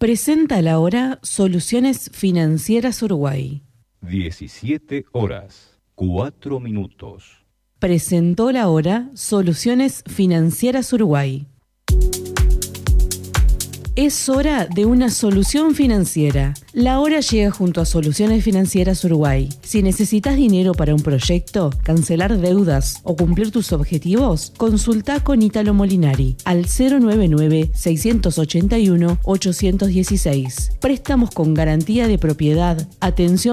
Presenta la hora Soluciones Financieras Uruguay. 17 horas, 4 minutos. Presentó la hora Soluciones Financieras Uruguay. Es hora de una solución financiera. La hora llega junto a Soluciones Financieras Uruguay. Si necesitas dinero para un proyecto, cancelar deudas o cumplir tus objetivos, consulta con Ítalo Molinari al 099-681-816. Préstamos con garantía de propiedad, atención